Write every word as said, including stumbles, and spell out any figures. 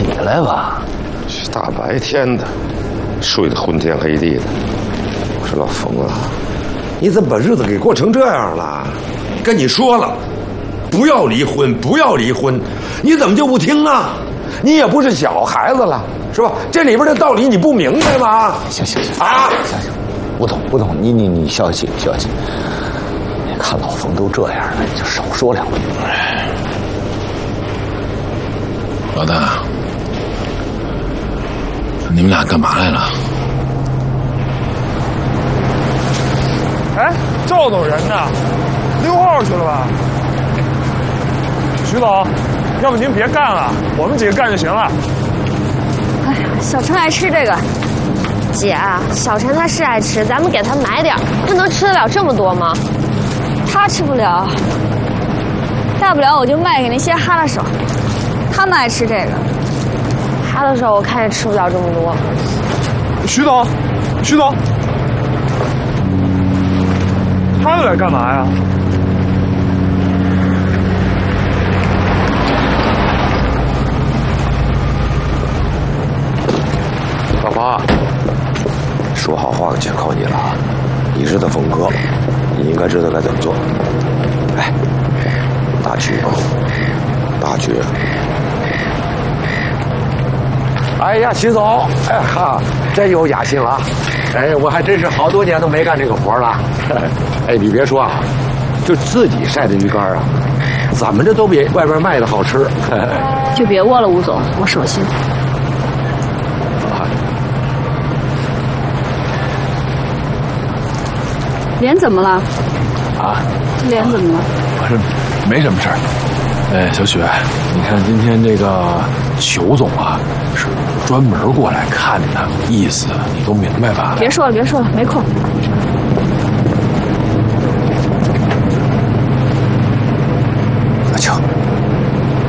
起来吧！ 大白天的，睡得昏天黑地的。我说老冯啊，你怎么把日子给过成这样了？跟你说了，不要离婚，不要离婚，你怎么就不听啊？你也不是小孩子了，是吧？这里边的道理你不明白吗？ 行行行啊， 行行，吴总吴总，你你你消气消气。你看老冯都这样了，你就少说两句。 老大，你们俩干嘛来了？ 哎，赵总人呢？溜号去了吧？徐总，要不您别干了，我们几个干就行了。 哎呀，小陈爱吃这个。姐，小陈他是爱吃，咱们给他买点，他能吃得了这么多吗？ 他吃不了，大不了我就卖给那些哈拉手，他们爱吃这个。 哈拉手我看也吃不了这么多。 徐总，徐总，他们来干嘛呀？ 老婆，说好话全靠你了啊！你是他峰哥，你应该知道该怎么做。哎，大局啊，大局！哎呀，徐总，哎哈，真有雅兴啊！哎，我还真是好多年都没干这个活了。哎，你别说啊，就自己晒的鱼干啊，怎么着都比外边卖的好吃。 就别握了，吴总，我手心。脸怎么了？ 啊？ 脸怎么了？ 我说没什么事儿。哎，小雪，你看今天这个裘总啊，是专门过来看的，意思你都明白吧？ 别说了，别说了，没空。